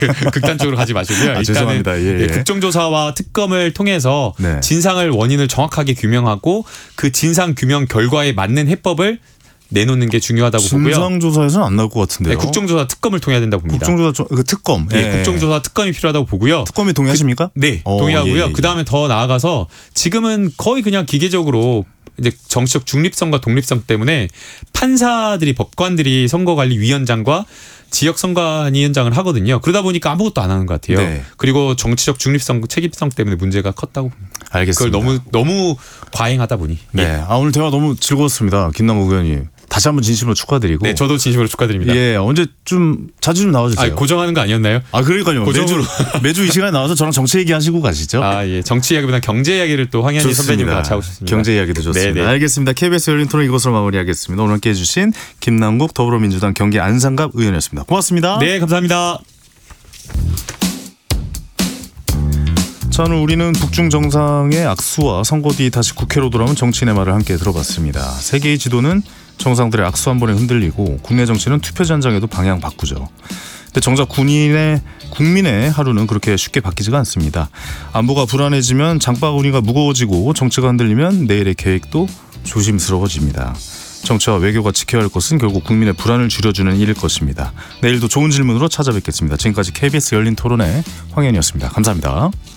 극단적으로 가지 마시고요. 일단은 죄송합니다. 예, 예. 국정조사와 특검을 통해서 네. 진상을 원인을 정확하게 규명하고 그 진상 규명 결과에 맞는 해법을 내놓는 게 중요하다고 보고요. 진상조사에서는 안 나올 것 같은데요. 네, 국정조사 특검을 통해야 된다고 봅니다. 국정조사 그 특검. 네, 예. 국정조사 특검이 필요하다고 보고요. 특검이 동의하십니까? 네, 동의하고요. 예, 예. 그 다음에 더 나아가서 지금은 거의 그냥 기계적으로 이제 정치적 중립성과 독립성 때문에 판사들이 법관들이 선거관리위원장과 지역선관위원장을 하거든요. 그러다 보니까 아무것도 안 하는 것 같아요. 네. 그리고 정치적 중립성, 책임성 때문에 문제가 컸다고 봅니다. 알겠습니다. 그걸 너무 과잉하다 보니. 네. 예. 오늘 대화 너무 즐거웠습니다. 김남국 의원님. 다시 한번 진심으로 축하드리고. 네, 저도 진심으로 축하드립니다. 예, 언제 좀 자주 좀 나와주세요. 고정하는 거 아니었나요? 그러니까요. 고정으로. 매주 이 시간에 나와서 저랑 정치 얘기하시고 가시죠. 예. 정치 이야기보다 경제 이야기를 또 황현희 선배님과 같이 하고 싶습니다. 경제 이야기도 좋습니다. 네네. 알겠습니다. KBS 열린 토론 이것으로 마무리하겠습니다. 오늘 함께해 주신 김남국 더불어민주당 경기 안산갑 의원이었습니다. 고맙습니다. 네, 감사합니다. 자, 오늘 우리는 북중 정상의 악수와 선거 뒤 다시 국회로 돌아온 정치인의 말을 함께 들어봤습니다. 세계의 지도는 정상들의 악수 한 번에 흔들리고 국내 정치는 투표지 한 장에도 방향 바꾸죠. 근데 정작 국민의 하루는 그렇게 쉽게 바뀌지가 않습니다. 안보가 불안해지면 장바구니가 무거워지고 정치가 흔들리면 내일의 계획도 조심스러워집니다. 정치와 외교가 지켜야 할 것은 결국 국민의 불안을 줄여주는 일일 것입니다. 내일도 좋은 질문으로 찾아뵙겠습니다. 지금까지 KBS 열린 토론의 황현이었습니다. 감사합니다.